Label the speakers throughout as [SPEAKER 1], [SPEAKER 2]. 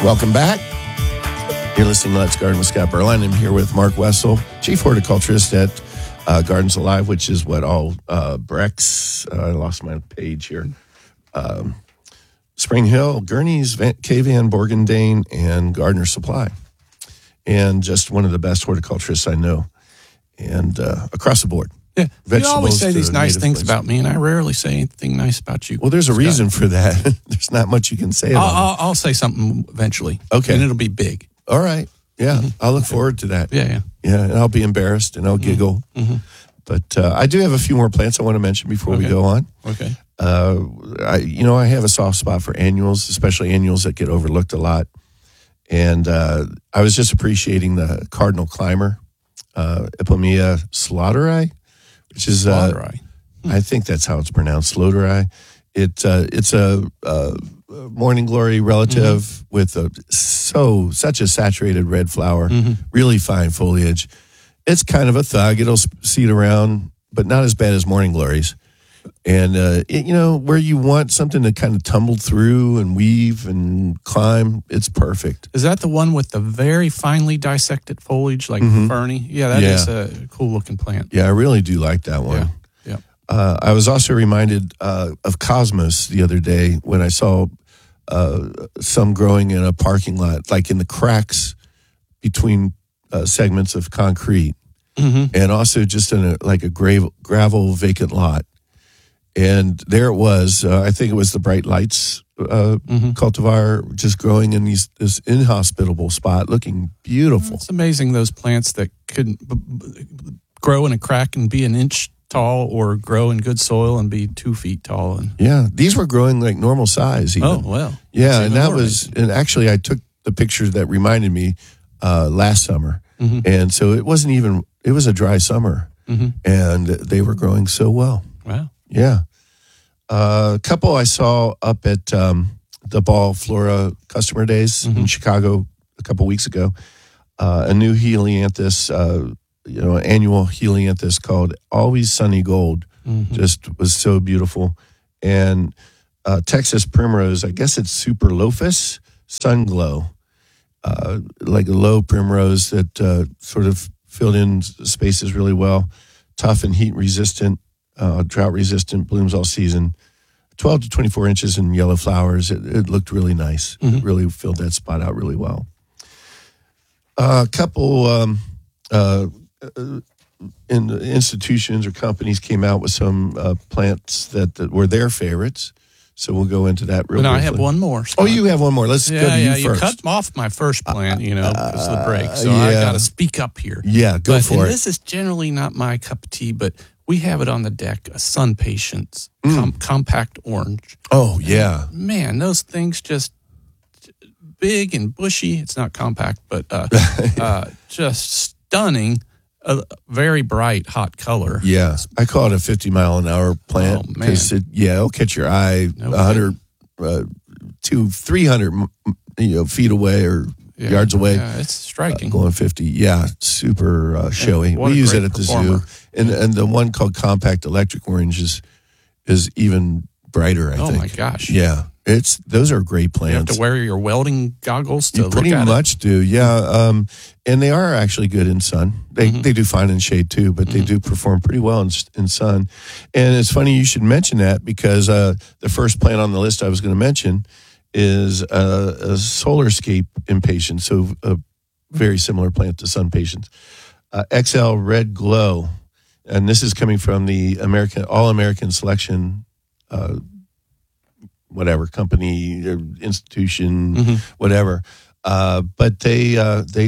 [SPEAKER 1] Welcome back. You're listening to Let's Garden with Scott Berline. I'm here with Mark Wessel, Chief Horticulturist at Gardens Alive, which is what all Brex, I lost my page here, Spring Hill, Gurney's, K-Van, Borgendane, and Gardener Supply. And just one of the best horticulturists I know, and across the board.
[SPEAKER 2] Yeah, you always say these nice things about me, and I rarely say anything nice about you.
[SPEAKER 1] Well, there's a reason for that. There's not much you can say about it.
[SPEAKER 2] I'll say something eventually.
[SPEAKER 1] Okay.
[SPEAKER 2] And it'll be big.
[SPEAKER 1] All right. Yeah, I'll look forward to that.
[SPEAKER 2] Yeah.
[SPEAKER 1] Yeah, and I'll be embarrassed, and I'll giggle.
[SPEAKER 2] Mm-hmm.
[SPEAKER 1] But I do have a few more plants I want to mention before we go on.
[SPEAKER 2] Okay.
[SPEAKER 1] I have a soft spot for annuals, especially annuals that get overlooked a lot. And I was just appreciating the Cardinal Climber, Ipomea slaughteri, which is,
[SPEAKER 2] Slaughteri.
[SPEAKER 1] I think that's how it's pronounced, slaughteri. It's a morning glory relative with such a saturated red flower, really fine foliage. It's kind of a thug. It'll seed around, but not as bad as morning glories. And, where you want something to kind of tumble through and weave and climb, it's perfect.
[SPEAKER 2] Is that the one with the very finely dissected foliage, like ferny? Yeah, that is a cool-looking plant.
[SPEAKER 1] Yeah, I really do like that one.
[SPEAKER 2] Yeah.
[SPEAKER 1] I was also reminded of Cosmos the other day when I saw some growing in a parking lot, like in the cracks between segments of concrete, and also just in a gravel vacant lot. And there it was. I think it was the Bright Lights cultivar just growing in this inhospitable spot, looking beautiful.
[SPEAKER 2] It's amazing those plants that could grow in a crack and be an inch tall, or grow in good soil and be 2 feet tall. And
[SPEAKER 1] these were growing like normal size. Even.
[SPEAKER 2] Oh well,
[SPEAKER 1] yeah, and that was. And actually, I took the picture that reminded me last summer, and so it wasn't even. It was a dry summer, and they were growing so well.
[SPEAKER 2] Wow.
[SPEAKER 1] Yeah. A couple I saw up at the Ball Flora Customer Days in Chicago a couple weeks ago. A new helianthus, annual helianthus called Always Sunny Gold. Just was so beautiful. And Texas primrose, I guess it's Superlophus Sun Glow, like a low primrose that sort of filled in spaces really well. Tough and heat resistant. Drought resistant, blooms all season, 12 to 24 inches in yellow flowers. It looked really nice. It really filled that spot out really well. A couple institutions or companies came out with some plants that were their favorites. So we'll go into that real quickly.
[SPEAKER 2] I have one more.
[SPEAKER 1] Oh, you have one more. Let's go to you first.
[SPEAKER 2] You cut off my first plant, because of the break. So I got to speak up here.
[SPEAKER 1] Yeah, go for it.
[SPEAKER 2] This is generally not my cup of tea, but we have it on the deck, a Sun Patience compact orange.
[SPEAKER 1] Oh, yeah.
[SPEAKER 2] And, man, those things just big and bushy. It's not compact, but just stunning. A very bright, hot color.
[SPEAKER 1] Yeah. I call it a 50-mile-an-hour plant because it'll catch your eye 100 to 300 feet away or yards away.
[SPEAKER 2] Yeah, it's striking.
[SPEAKER 1] Going 50. Yeah, super showy. We use it at the zoo. And the one called Compact Electric Orange is even brighter, I think.
[SPEAKER 2] Oh, my gosh.
[SPEAKER 1] Yeah. Those are great plants.
[SPEAKER 2] You have to wear your welding goggles to look at it?
[SPEAKER 1] Pretty much do, yeah. And they are actually good in sun. They do fine in shade too, but they do perform pretty well in sun. And it's funny you should mention that because the first plant on the list I was going to mention is a Solarscape impatiens, so a very similar plant to Sun Patience. XL Red Glow, and this is coming from the All-American Selection whatever company, institution, whatever. But they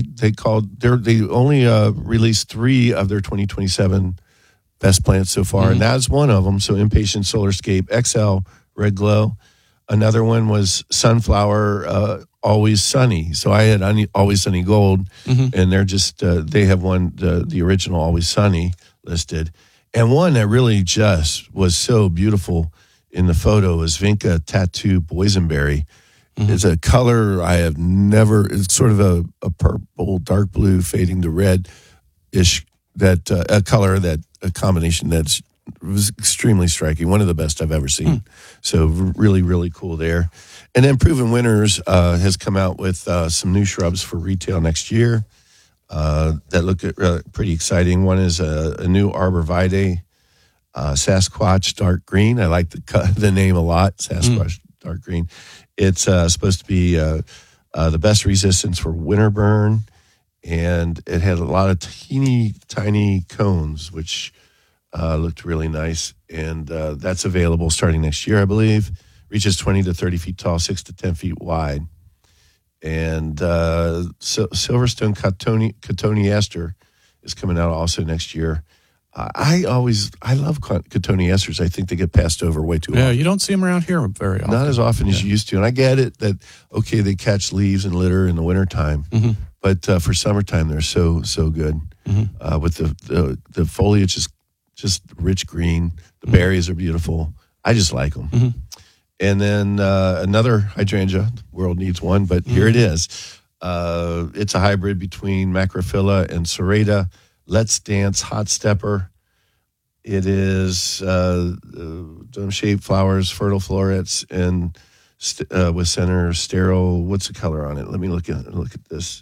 [SPEAKER 1] only released 3 of their 2027 best plants so far, and that's one of them. So Impatiens Solarscape XL Red Glow. Another one was Sunflower Always Sunny. So I had Always Sunny Gold, and they're just they have one the original Always Sunny listed, and one that really just was so beautiful in the photo is Vinca Tattoo Boysenberry. It's a color I have never. It's sort of a purple, dark blue, fading to red-ish. A combination that's was extremely striking. One of the best I've ever seen. So really, really cool there. And then Proven Winners has come out with some new shrubs for retail next year that look pretty exciting. One is a new Arborvitae Sasquatch Dark Green. I like the name a lot, Sasquatch Dark Green. It's supposed to be the best resistance for winter burn, and it had a lot of teeny tiny cones, which looked really nice. And that's available starting next year, I believe. Reaches 20 to 30 feet tall, 6 to 10 feet wide. And Silverstone Cotoneaster is coming out also next year. I love Cotoneasters. I think they get passed over way too often.
[SPEAKER 2] Yeah, you don't see them around here very often.
[SPEAKER 1] Not as often as you used to. And I get it that, okay, they catch leaves and litter in the wintertime. But for summertime, they're so good. With the foliage is just rich green. The berries are beautiful. I just like them. And then another hydrangea. The world needs one, but here it is. It's a hybrid between Macrophylla and Serrata. Let's Dance Hot Stepper. It is dome-shaped flowers, fertile florets, and with center sterile. What's the color on it? Let me look at this.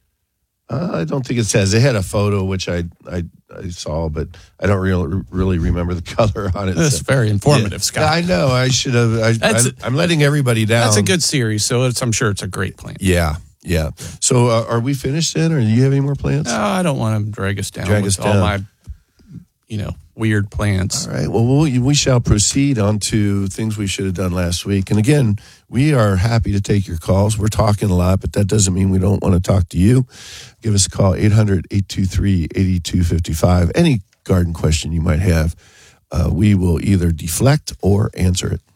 [SPEAKER 1] I don't think it says. It had a photo which I saw, but I don't really remember the color on it.
[SPEAKER 2] That's very informative, Scott.
[SPEAKER 1] I know. I should have. I'm letting everybody down.
[SPEAKER 2] That's a good series, so I'm sure it's a great plant.
[SPEAKER 1] Yeah. So are we finished then, or do you have any more plants?
[SPEAKER 2] No, I don't want to drag us down all my, weird plants.
[SPEAKER 1] All right. Well, we shall proceed on to things we should have done last week. And again, we are happy to take your calls. We're talking a lot, but that doesn't mean we don't want to talk to you. Give us a call, 800-823-8255. Any garden question you might have, we will either deflect or answer it.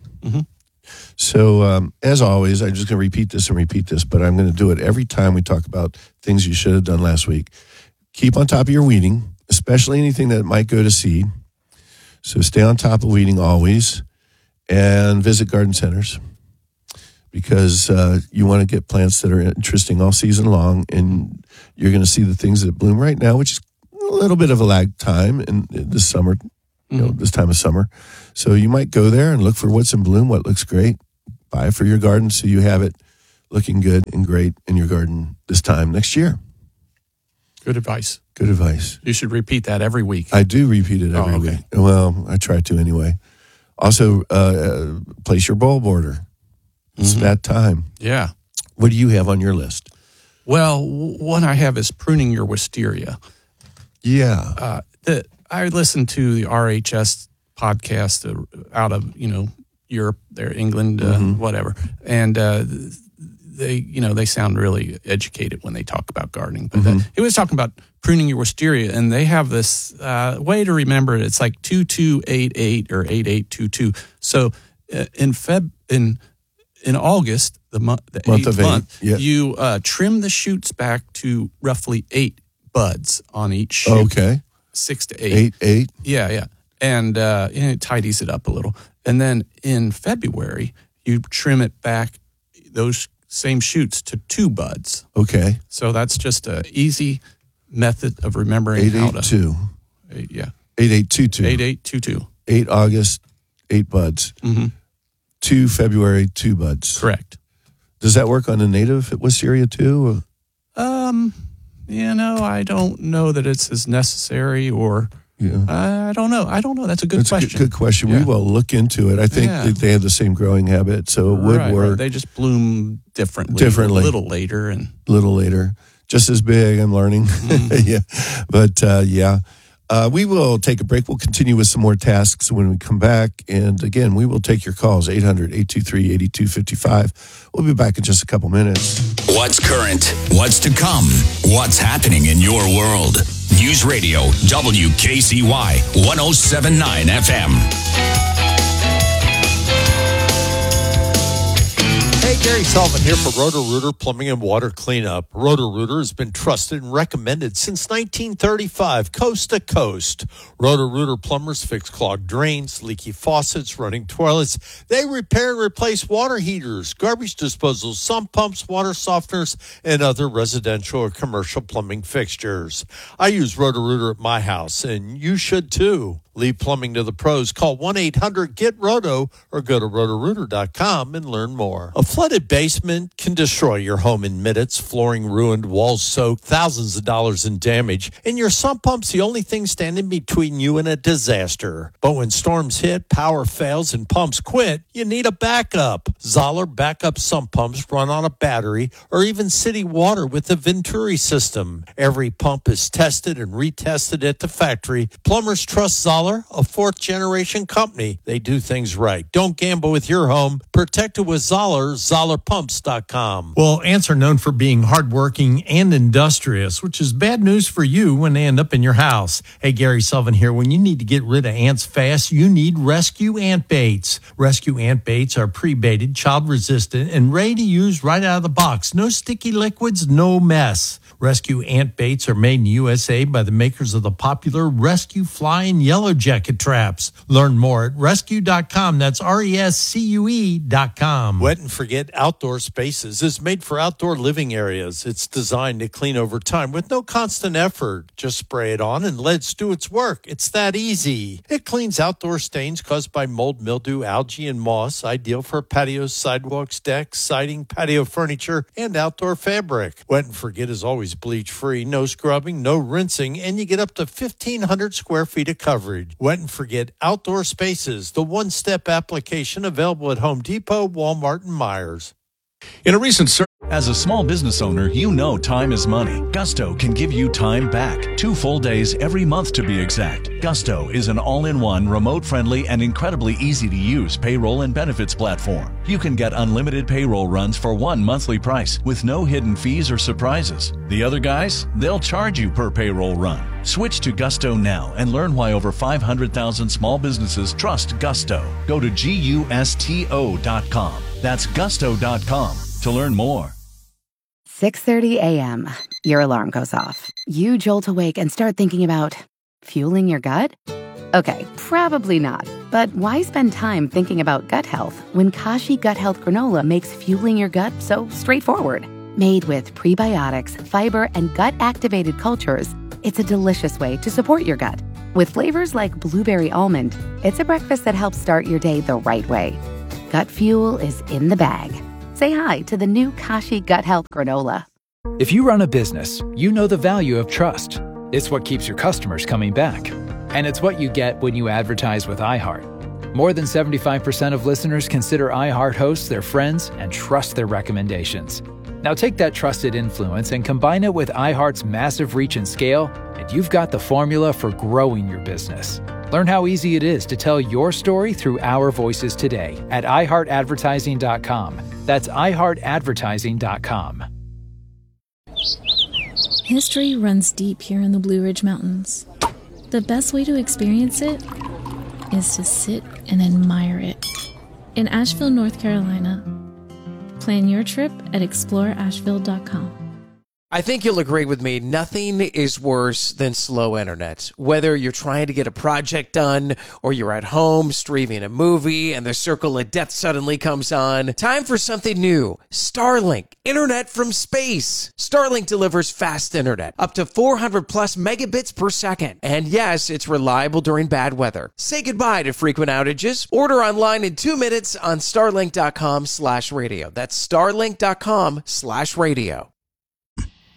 [SPEAKER 1] So, as always, I'm just going to repeat this, but I'm going to do it every time we talk about things you should have done last week. Keep on top of your weeding, especially anything that might go to seed. So stay on top of weeding always, and visit garden centers because you want to get plants that are interesting all season long, and you're going to see the things that bloom right now, which is a little bit of a lag time in this summer, this time of summer. So you might go there and look for what's in bloom, what looks great, buy it for your garden so you have it looking good and great in your garden this time next year.
[SPEAKER 2] Good advice.
[SPEAKER 1] You
[SPEAKER 2] should repeat that every week.
[SPEAKER 1] I do repeat it every week. Well, I try to anyway. Also, place your bulb order. It's that time.
[SPEAKER 2] Yeah.
[SPEAKER 1] What do you have on your list?
[SPEAKER 2] Well, one I have is pruning your wisteria.
[SPEAKER 1] Yeah.
[SPEAKER 2] I listened to the RHS podcast out of Europe, England, whatever, and they sound really educated when they talk about gardening. But he was talking about pruning your wisteria, and they have this way to remember it. It's like 2288 or 8822. So in August, the eighth month, you trim the shoots back to roughly 8 buds on each shoot.
[SPEAKER 1] Okay.
[SPEAKER 2] 6 to 8.
[SPEAKER 1] 8.
[SPEAKER 2] Yeah. And it tidies it up a little. And then in February, you trim it back, those same shoots, to 2 buds.
[SPEAKER 1] Okay.
[SPEAKER 2] So that's just an easy method of remembering
[SPEAKER 1] 882. 8822.
[SPEAKER 2] 8822.
[SPEAKER 1] 8 August, 8 buds. 2 February, 2 buds.
[SPEAKER 2] Correct.
[SPEAKER 1] Does that work on a native wisteria too?
[SPEAKER 2] I don't know that it's as necessary, or I don't know. That's a good question.
[SPEAKER 1] Good question. Yeah. We will look into it. I think that they have the same growing habit, so it would work.
[SPEAKER 2] Right. They just bloom differently. A little later. Just as big, I'm learning. Yeah. But, we will take a break. We'll continue with some more tasks when we come back. And again, we will take your calls, 800-823-8255. We'll be back in just a couple minutes.
[SPEAKER 3] What's current? What's to come? What's happening in your world? News Radio, WKCY, 107.9 FM.
[SPEAKER 4] Hey, Gary Sullivan here for Roto-Rooter Plumbing and Water Cleanup. Roto-Rooter has been trusted and recommended since 1935, coast to coast. Roto-Rooter plumbers fix clogged drains, leaky faucets, running toilets. They repair and replace water heaters, garbage disposals, sump pumps, water softeners, and other residential or commercial plumbing fixtures. I use Roto-Rooter at my house, and you should too. Leave plumbing to the pros. Call 1-800-GET-ROTO or go to rotorooter.com and learn more. A flooded basement can destroy your home in minutes. Flooring ruined, walls soaked, thousands of dollars in damage, and your sump pump's the only thing standing between you and a disaster. But when storms hit, power fails, and pumps quit, you need a backup. Zoller backup sump pumps run on a battery or even city water with the Venturi system. Every pump is tested and retested at the factory. Plumbers trust Zoller, a fourth-generation company. They do things right. Don't gamble with your home. Protect it with Zoller, ZollerPumps.com.
[SPEAKER 5] Well, ants are known for being hardworking and industrious, which is bad news for you when they end up in your house. Hey, Gary Sullivan here. When you need to get rid of ants fast, you need Rescue Ant Baits. Rescue Ant Baits are pre-baited, child-resistant, and ready to use right out of the box. No sticky liquids, no mess. Rescue Ant Baits are made in the USA by the makers of the popular Rescue Fly and Yellow Jacket traps. Learn more at rescue.com. That's RESCUE.com.
[SPEAKER 4] Wet and Forget Outdoor Spaces is made for outdoor living areas. It's designed to clean over time with no constant effort. Just spray it on and let it do its work. It's that easy. It cleans outdoor stains caused by mold, mildew, algae, and moss. Ideal for patios, sidewalks, decks, siding, patio furniture, and outdoor fabric. Wet and Forget is always bleach-free, no scrubbing, no rinsing, and you get up to 1,500 square feet of coverage. Wet and Forget Outdoor Spaces, the one-step application available at Home Depot, Walmart, and Myers.
[SPEAKER 6] In a recent survey, as a small business owner, you know time is money. Gusto can give you time back. 2 full days every month to be exact. Gusto is an all-in-one, remote-friendly, and incredibly easy-to-use payroll and benefits platform. You can get unlimited payroll runs for one monthly price with no hidden fees or surprises. The other guys, they'll charge you per payroll run. Switch to Gusto now and learn why over 500,000 small businesses trust Gusto. Go to GUSTO.com. That's gusto.com to learn more.
[SPEAKER 7] 6:30 a.m. Your alarm goes off. You jolt awake and start thinking about fueling your gut? Okay, probably not. But why spend time thinking about gut health when Kashi Gut Health Granola makes fueling your gut so straightforward? Made with prebiotics, fiber, and gut-activated cultures, it's a delicious way to support your gut. With flavors like blueberry almond, it's a breakfast that helps start your day the right way. Gut fuel is in the bag. Say hi to the new Kashi Gut Health Granola.
[SPEAKER 8] If you run a business, you know the value of trust. It's what keeps your customers coming back. And it's what you get when you advertise with iHeart. More than 75% of listeners consider iHeart hosts their friends and trust their recommendations. Now take that trusted influence and combine it with iHeart's massive reach and scale, and you've got the formula for growing your business. Learn how easy it is to tell your story through our voices today at iHeartAdvertising.com. That's iHeartAdvertising.com.
[SPEAKER 9] History runs deep here in the Blue Ridge Mountains. The best way to experience it is to sit and admire it. In Asheville, North Carolina. Plan your trip at exploreasheville.com.
[SPEAKER 10] I think you'll agree with me, nothing is worse than slow internet. Whether you're trying to get a project done or you're at home streaming a movie and the circle of death suddenly comes on, time for something new. Starlink, internet from space. Starlink delivers fast internet, up to 400 plus megabits per second. And yes, it's reliable during bad weather. Say goodbye to frequent outages. Order online in 2 minutes on starlink.com/radio. That's starlink.com/radio.